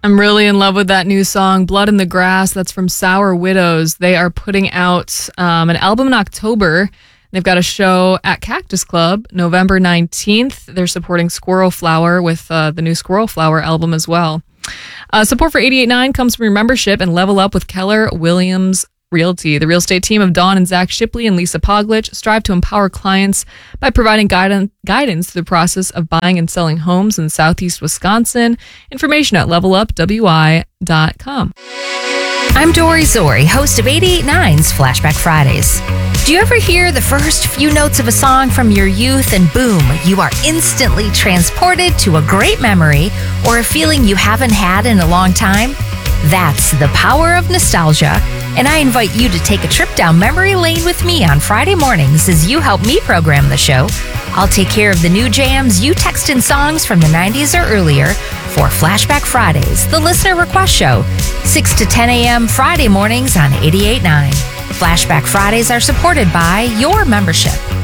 I'm really in love with that new song, Blood in the Grass. That's from Sour Widows. They are putting out an album in October. They've got a show at Cactus Club November 19th. They're supporting Squirrel Flower with the new Squirrel Flower album as well. Support for 88.9 comes from your membership and Level Up with Keller Williams Realty. The real estate team of Dawn and Zach Shipley and Lisa Poglich strive to empower clients by providing guidance through the process of buying and selling homes in Southeast Wisconsin. Information at levelupwi.com. I'm Dory Zori, host of 88.9's Flashback Fridays. Do you ever hear the first few notes of a song from your youth and boom, you are instantly transported to a great memory or a feeling you haven't had in a long time? That's the power of nostalgia, and I invite you to take a trip down memory lane with me on Friday mornings as you help me program the show. I'll take care of the new jams you text in songs from the 90s or earlier for Flashback Fridays, the listener request show, 6 to 10 a.m. Friday mornings on 88.9. Flashback Fridays are supported by your membership.